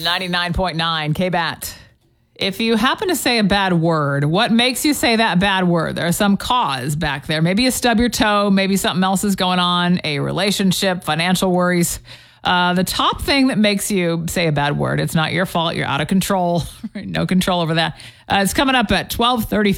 99.9 KBAT. If you happen to say a bad word, what makes you say that bad word? There's some cause back there. Maybe you stub your toe. Maybe something else is going on, a relationship, financial worries. The top thing that makes you say a bad word, it's not your fault. You're out of control. No control over that. It's coming up at 12:35.